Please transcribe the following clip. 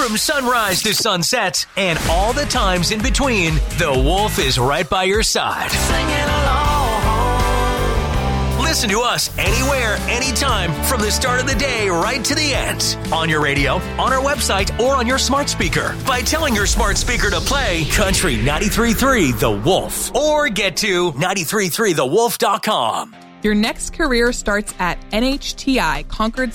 From sunrise to sunset and all the times in between, the Wolf is right by your side. Singing along. Listen to us anywhere, anytime, from the start of the day right to the end. On your radio, on our website, or on your smart speaker. By telling your smart speaker to play Country 93.3 The Wolf. Or get to 93.3thewolf.com. Your next career starts at NHTI Concord